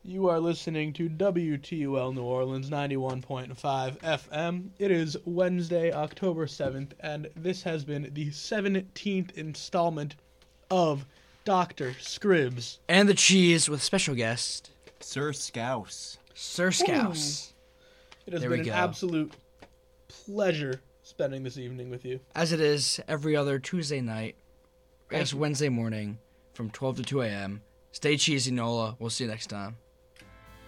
You are listening to WTUL New Orleans 91.5 FM. It is Wednesday, October 7th, and this has been the 17th installment of Dr. Scribs. And the cheese with special guest, Sir Scouse. Sir Scouse. It has There been we an go. absolute pleasure spending this evening with you. As it is every other Tuesday night, Thank as you. Wednesday morning from 12 to 2 a.m. Stay cheesy, Nola. We'll see you next time.